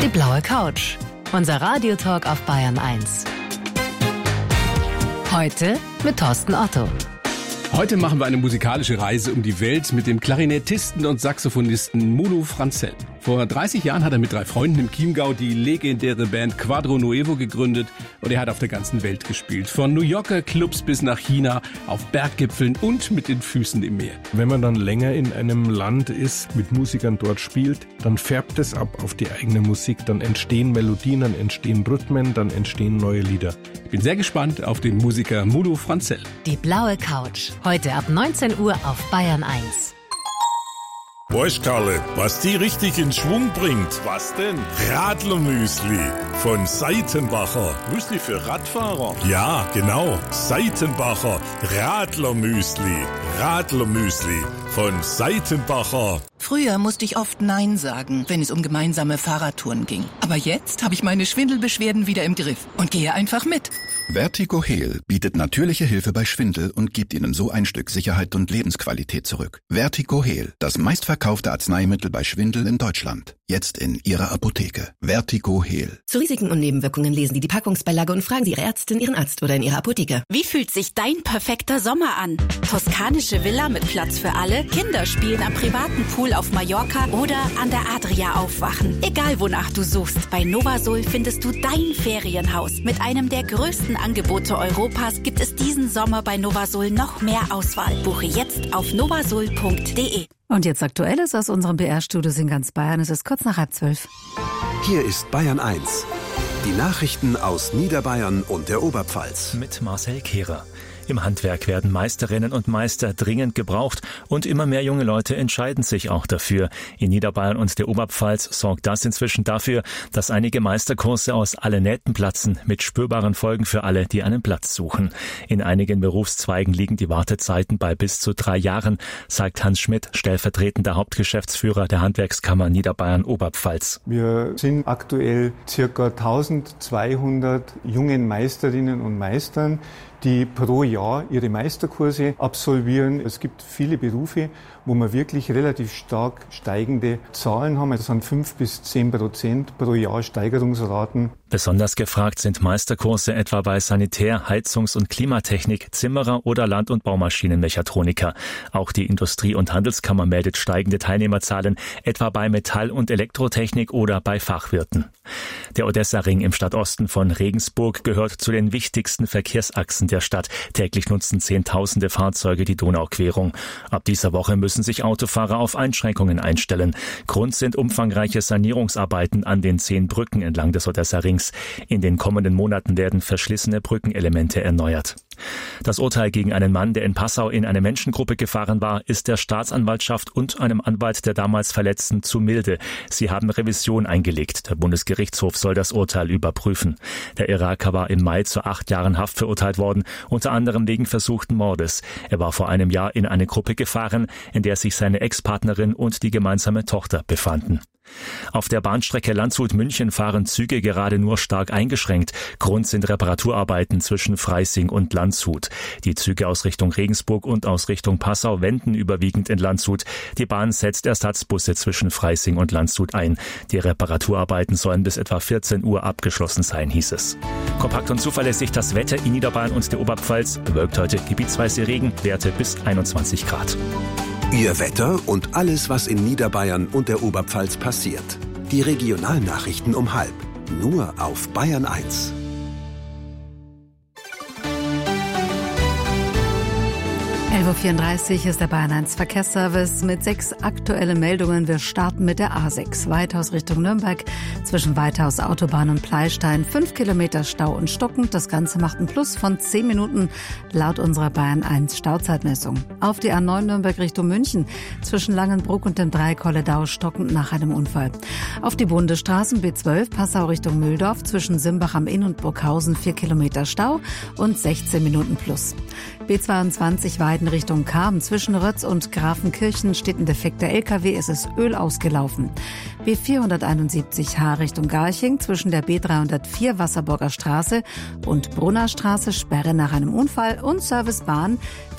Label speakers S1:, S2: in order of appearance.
S1: Die blaue Couch. Unser Radiotalk auf Bayern 1. Heute mit Thorsten Otto.
S2: Heute machen wir eine musikalische Reise um die Welt mit dem Klarinettisten und Saxophonisten Mulu Franzell. Vor 30 Jahren hat er mit 3 Freunden im Chiemgau die legendäre Band Quadro Nuevo gegründet und er hat auf der ganzen Welt gespielt. Von New Yorker Clubs bis nach China, auf Berggipfeln und mit den Füßen im Meer.
S3: Wenn man dann länger in einem Land ist, mit Musikern dort spielt, dann färbt es ab auf die eigene Musik. Dann entstehen Melodien, dann entstehen Rhythmen, dann entstehen neue Lieder.
S2: Ich bin sehr gespannt auf den Musiker Mulu Franzell.
S1: Die blaue Couch. Heute ab 19 Uhr auf Bayern 1.
S4: Weißt Karle, was die richtig in Schwung bringt? Was denn? Radlermüsli von Seitenbacher. Müsli für Radfahrer? Ja, genau. Seitenbacher Radlermüsli. Radlermüsli von Seitenbacher.
S5: Früher musste ich oft Nein sagen, wenn es um gemeinsame Fahrradtouren ging. Aber jetzt habe ich meine Schwindelbeschwerden wieder im Griff und gehe einfach mit.
S6: Vertigo Heal bietet natürliche Hilfe bei Schwindel und gibt Ihnen so ein Stück Sicherheit und Lebensqualität zurück. Vertigo Heal, das meistverkaufte Arzneimittel bei Schwindel in Deutschland. Jetzt in Ihrer Apotheke. Vertigo Heal.
S7: Zu Risiken und Nebenwirkungen lesen Sie die Packungsbeilage und fragen Sie Ihre Ärztin, Ihren Arzt oder in Ihrer Apotheke.
S8: Wie fühlt sich dein perfekter Sommer an? Toskanische Villa mit Platz für alle? Kinder spielen am privaten Pool auf Mallorca oder an der Adria aufwachen? Egal wonach du suchst, bei Novasol findest du dein Ferienhaus. Mit einem der größten Angebote Europas gibt es diesen Sommer bei Novasol noch mehr Auswahl. Buche jetzt auf novasol.de.
S9: Und jetzt Aktuelles aus unserem BR-Studios in ganz Bayern. Es ist kurz nach 11:30.
S10: Hier ist Bayern 1. Die Nachrichten aus Niederbayern und der Oberpfalz.
S11: Mit Marcel Kehrer. Im Handwerk werden Meisterinnen und Meister dringend gebraucht und immer mehr junge Leute entscheiden sich auch dafür. In Niederbayern und der Oberpfalz sorgt das inzwischen dafür, dass einige Meisterkurse aus allen Nähten platzen, mit spürbaren Folgen für alle, die einen Platz suchen. In einigen Berufszweigen liegen die Wartezeiten bei bis zu 3 Jahren, sagt Hans Schmidt, stellvertretender Hauptgeschäftsführer der Handwerkskammer Niederbayern-Oberpfalz.
S12: Wir sind aktuell ca. 1200 jungen Meisterinnen und Meistern, die pro Jahr ihre Meisterkurse absolvieren. Es gibt viele Berufe, wo wir wirklich relativ stark steigende Zahlen haben. Das sind 5-10% pro Jahr Steigerungsraten.
S11: Besonders gefragt sind Meisterkurse etwa bei Sanitär-, Heizungs- und Klimatechnik, Zimmerer oder Land- und Baumaschinenmechatroniker. Auch die Industrie- und Handelskammer meldet steigende Teilnehmerzahlen, etwa bei Metall- und Elektrotechnik oder bei Fachwirten. Der Odessa-Ring im Stadtosten von Regensburg gehört zu den wichtigsten Verkehrsachsen der Stadt. Täglich nutzen Zehntausende Fahrzeuge die Donauquerung. Ab dieser Woche müssen sich Autofahrer auf Einschränkungen einstellen. Grund sind umfangreiche Sanierungsarbeiten an den 10 Brücken entlang des Odessa-Rings. In den kommenden Monaten werden verschlissene Brückenelemente erneuert. Das Urteil gegen einen Mann, der in Passau in eine Menschengruppe gefahren war, ist der Staatsanwaltschaft und einem Anwalt der damals Verletzten zu milde. Sie haben Revision eingelegt. Der Bundesgerichtshof soll das Urteil überprüfen. Der Iraker war im Mai zu 8 Jahren Haft verurteilt worden, unter anderem wegen versuchten Mordes. Er war vor einem Jahr in eine Gruppe gefahren, in der sich seine Ex-Partnerin und die gemeinsame Tochter befanden. Auf der Bahnstrecke Landshut-München fahren Züge gerade nur stark eingeschränkt. Grund sind Reparaturarbeiten zwischen Freising und Landshut. Die Züge aus Richtung Regensburg und aus Richtung Passau wenden überwiegend in Landshut. Die Bahn setzt Ersatzbusse zwischen Freising und Landshut ein. Die Reparaturarbeiten sollen bis etwa 14 Uhr abgeschlossen sein, hieß es. Kompakt und zuverlässig das Wetter in Niederbayern und der Oberpfalz. Bewölkt heute gebietsweise Regen, Werte bis 21 Grad.
S10: Ihr Wetter und alles, was in Niederbayern und der Oberpfalz passiert. Die Regionalnachrichten um 12:30. Nur auf Bayern 1.
S9: 11:34 Uhr ist der Bayern 1 Verkehrsservice mit 6 aktuellen Meldungen. Wir starten mit der A6 Weithaus Richtung Nürnberg. Zwischen Weithaus Autobahn und Pleistein 5 Kilometer Stau und stockend. Das Ganze macht einen Plus von 10 Minuten laut unserer Bayern 1 Stauzeitmessung. Auf die A9 Nürnberg Richtung München. Zwischen Langenbruck und dem Dreieck-Holledau stockend nach einem Unfall. Auf die Bundesstraßen B12 Passau Richtung Mühldorf. Zwischen Simbach am Inn und Burghausen 4 Kilometer Stau und 16 Minuten Plus. B22 Weiden Richtung Cham. Zwischen Rötz und Grafenkirchen steht ein defekter LKW. Es ist Öl ausgelaufen. B471 H Richtung Garching. Zwischen der B304 Wasserburger Straße und Brunner Straße Sperre nach einem Unfall und Servicebahn